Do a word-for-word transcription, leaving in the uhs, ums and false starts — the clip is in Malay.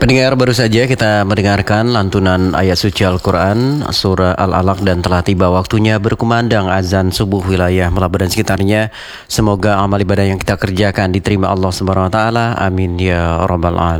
Pendengar, baru saja kita mendengarkan lantunan ayat suci Al-Quran surah Al-Alaq dan telah tiba waktunya berkumandang azan subuh wilayah Melaba dan sekitarnya. Semoga amal ibadah yang kita kerjakan diterima Allah Subhanahu Wa Taala. Amin ya rabbal alamin.